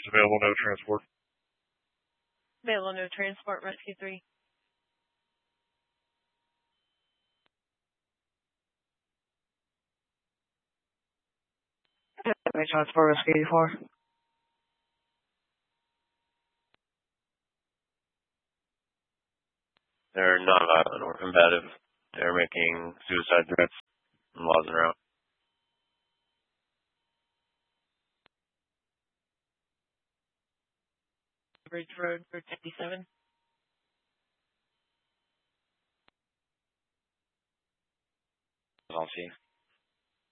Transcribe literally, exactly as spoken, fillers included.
available, no transport. Available, no transport, Rescue three. Transport, Rescue eighty-four. They're non-violent or combative. They're making suicide threats and laws en route. Bridge Road, Bridge fifty-seven. I'll see.